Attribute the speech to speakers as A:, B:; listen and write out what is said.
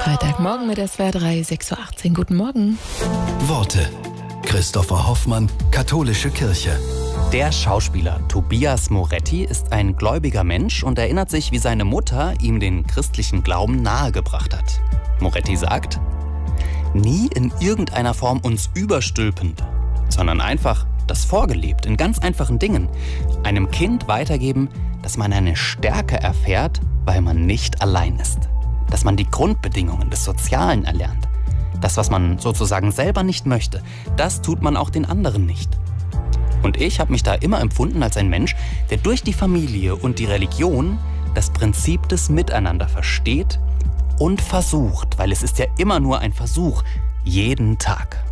A: Freitagmorgen mit SWR 3, 6.18 Uhr. Guten Morgen.
B: Worte. Christopher Hoffmann, Katholische Kirche.
C: Der Schauspieler Tobias Moretti ist ein gläubiger Mensch und erinnert sich, wie seine Mutter ihm den christlichen Glauben nahegebracht hat. Moretti sagt: Nie in irgendeiner Form uns überstülpend, sondern einfach das vorgelebt, in ganz einfachen Dingen. Einem Kind weitergeben, dass man eine Stärke erfährt, weil man nicht allein ist. Dass man die Grundbedingungen des Sozialen erlernt. Das, was man sozusagen selber nicht möchte, das tut man auch den anderen nicht. Und ich habe mich da immer empfunden als ein Mensch, der durch die Familie und die Religion das Prinzip des Miteinander versteht und versucht, weil es ist ja immer nur ein Versuch, jeden Tag.